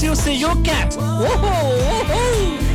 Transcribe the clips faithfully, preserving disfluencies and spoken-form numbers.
juicy you get。哦吼哦吼，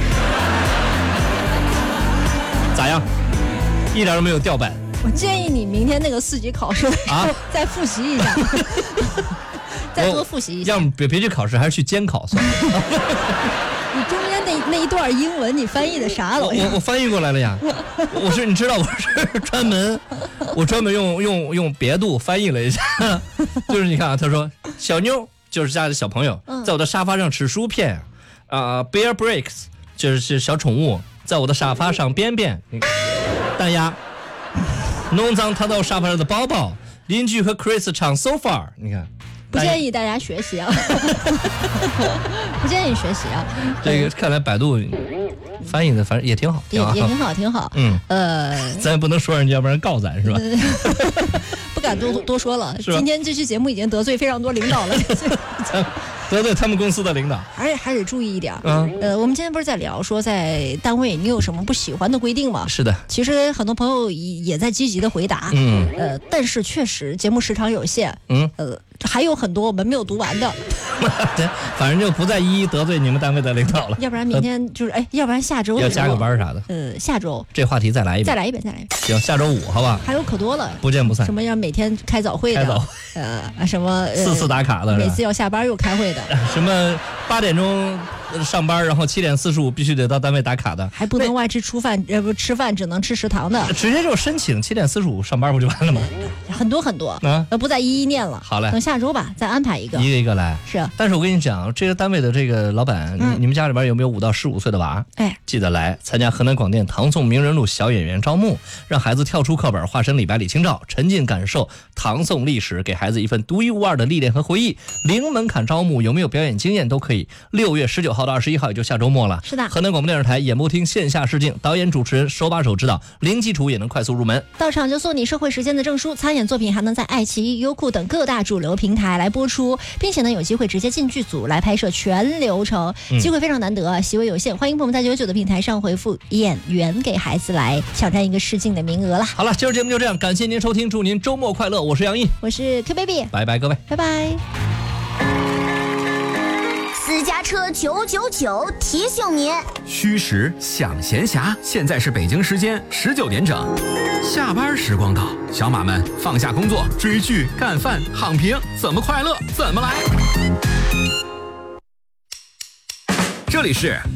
咋样？一点都没有掉板。 我建议你明天那个四级考试的时候、啊、再复习一下，再多复习一下。 要么别别去考试，还是去监考算了。 你中间那那一段英文你翻译的啥了？ 我我翻译过来了呀。我是你知道我是专门我专门用用用别度翻译了一下，就是你看啊，他说小妞就是家里的小朋友，在我的沙发上吃薯片啊、呃、，Bear Breaks 就是小宠物在我的沙发上便便，单压。弄脏他到沙发上的包包，邻居和 Chris 唱 So Far， 你看， 不建议大家学习啊，不建议学习啊。 这个看来百度翻译的反正也挺好， 也也挺好，挺好。 嗯， 呃， 咱也不能说人家，要不然告咱是吧？ 不敢多多说了。今天这期节目已经得罪非常多领导了。 得罪他们公司的领导， 而且还得注意一点。 嗯， 呃，我们今天不是在聊说在单位你有什么不喜欢的规定吗？ 是的， 其实很多朋友也在积极的回答。 嗯， 呃，但是确实节目时长有限。 嗯， 呃，还有很多我们没有读完的。 反正就不再一一得罪你们单位的领导了。 要不然明天就是哎，要不然下周要加个班啥的。 呃，下周这话题再来一遍， 再来一遍，再来一遍。 行，下周五好吧？ 还有可多了， 不见不散。 什么要每天开早会的， 开早呃，什么、呃、 四次打卡的， 每次要下班又开会的， 什么八点钟上班，然后七点四十五必须得到单位打卡的， 还不能外吃出饭，呃不吃饭只能吃食堂的， 直接就申请七点四十五上班不就完了吗？ 很多很多， 啊， 呃不再一一念了。 好嘞， 等下周吧，再安排一个， 一个一个来。 是， 但是我跟你讲，这个单位的这个老板，嗯、你们家里边有没有五到十五岁的娃？ 哎， 记得来参加河南广电唐宋名人录小演员招募，让孩子跳出课本，化身李白、李清照，沉浸感受唐宋历史，给孩子一份独一无二的历练和回忆。零门槛招募，有没有表演经验都可以。六月十九号到二十一号，也就下周末了。 是的， 河南广播电视台演播厅线下试镜，导演主持人手把手指导，零基础也能快速入门。 到场就送你社会实践的证书，参演作品还能在爱奇艺、优酷等各大主流平台来播出，并且呢有机会直接进剧组来拍摄全流程， 嗯、 机会非常难得，席位有限，欢迎朋友们在九九的平台上回复演员给孩子来挑战一个试镜的名额了。 好了，今儿节目就这样，感谢您收听，祝您周末快乐，我是杨毅， 我是 Q baby， 拜拜各位， 拜拜。 私家车九九九提醒您： 虚实想闲暇，现在是北京时间十九点整，下班时光到，小马们放下工作，追剧、干饭、躺平，怎么快乐怎么来。这里是